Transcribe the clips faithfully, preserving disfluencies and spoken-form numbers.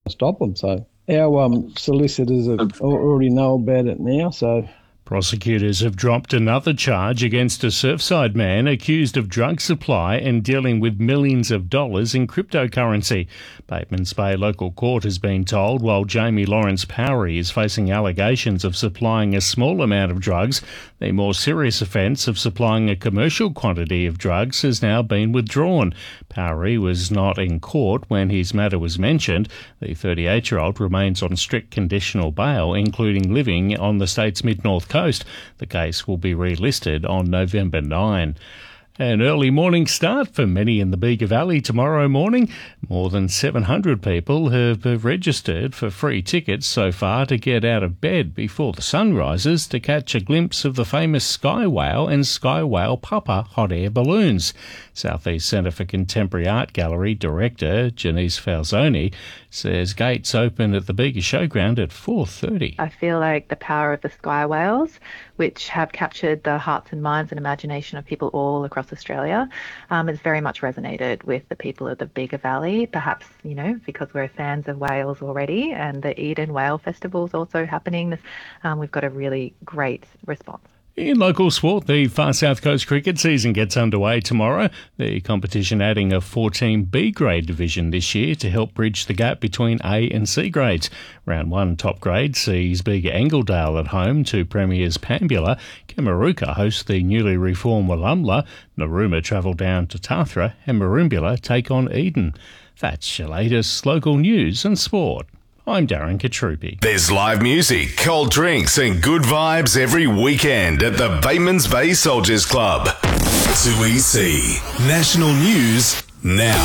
stop them. So our um, solicitors have already know about it now, so... Prosecutors have dropped another charge against a Surfside man accused of drug supply and dealing with millions of dollars in cryptocurrency. Batemans Bay local court has been told while Jamie Lawrence Powery is facing allegations of supplying a small amount of drugs, the more serious offence of supplying a commercial quantity of drugs has now been withdrawn. Powery was not in court when his matter was mentioned. The thirty-eight-year-old remains on strict conditional bail, including living on the state's mid-north coast. The case will be relisted on November ninth. An early morning start for many in the Bega Valley tomorrow morning. More than seven hundred people have registered for free tickets so far to get out of bed before the sun rises to catch a glimpse of the famous Sky Whale and Sky Whale Papa hot air balloons. Southeast Centre for Contemporary Art Gallery Director Janice Falzoni says gates open at the Bega Showground at four thirty. I feel like the power of the Sky Whales, which have captured the hearts and minds and imagination of people all across Australia, um, has very much resonated with the people of the Bega Valley, perhaps, you know, because we're fans of whales already, and the Eden Whale Festival is also happening. Um, we've got a really great response. In local sport, the Far South Coast cricket season gets underway tomorrow, the competition adding a four-team B grade division this year to help bridge the gap between A and C grades. Round one top grade sees Bega Angledale at home to Premiers Pambula. Kamaruka hosts the newly reformed Wallumbla. Narooma travel down to Tathra and Marumbula take on Eden. That's your latest local news and sport. I'm Darren Katrupi. There's live music, cold drinks and good vibes every weekend at the Batemans Bay Soldiers Club. two E C National News now.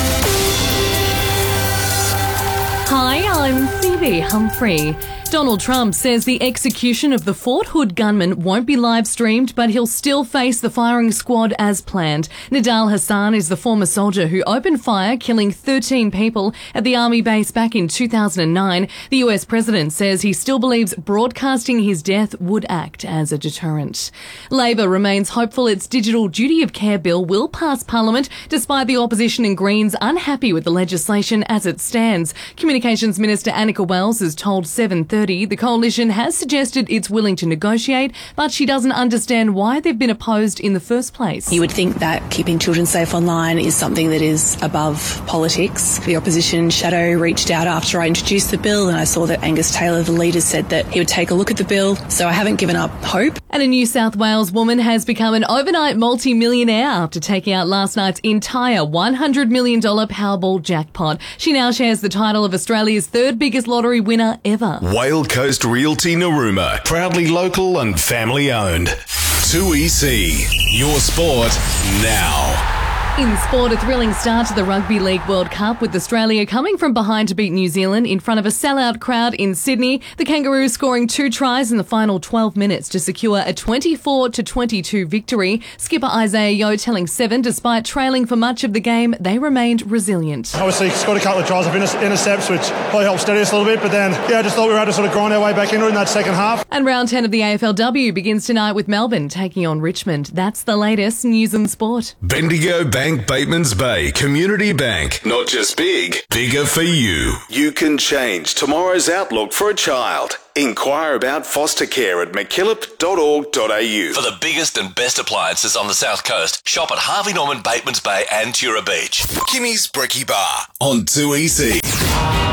Hi, I'm Phoebe Humphrey. Donald Trump says the execution of the Fort Hood gunman won't be live streamed, but he'll still face the firing squad as planned. Nidal Hassan is the former soldier who opened fire, killing thirteen people at the Army base back in two thousand nine. The U S president says he still believes broadcasting his death would act as a deterrent. Labor remains hopeful its digital duty of care bill will pass Parliament, despite the opposition and Greens unhappy with the legislation as it stands. Communications Minister Annika Wells has told seven thirty the coalition has suggested it's willing to negotiate, but she doesn't understand why they've been opposed in the first place. You would think that keeping children safe online is something that is above politics. The opposition shadow reached out after I introduced the bill, and I saw that Angus Taylor, the leader, said that he would take a look at the bill, so I haven't given up hope. And a New South Wales woman has become an overnight multi-millionaire after taking out last night's entire one hundred million dollars Powerball jackpot. She now shares the title of Australia's third biggest lottery winner ever. Whale Coast Realty Narooma, proudly local and family owned. two E C, your sport now. In sport, a thrilling start to the Rugby League World Cup, with Australia coming from behind to beat New Zealand in front of a sellout crowd in Sydney. The Kangaroos scoring two tries in the final twelve minutes to secure a twenty-four to twenty-two victory. Skipper Isaiah Yeo telling Seven, despite trailing for much of the game, they remained resilient. Obviously, scored a couple of tries of intercepts, which probably helped steady us a little bit, but then, yeah, I just thought we were able to sort of grind our way back into it in that second half. And round ten of the A F L W begins tonight with Melbourne taking on Richmond. That's the latest news and sport. Bendigo Bank Batemans Bay Community Bank. Not just big, bigger for you. You can change tomorrow's outlook for a child. Inquire about foster care at mckillop dot org dot a u. For the biggest and best appliances on the South Coast, shop at Harvey Norman, Batemans Bay and Tura Beach. Kimmy's Brekkie Bar on two E C.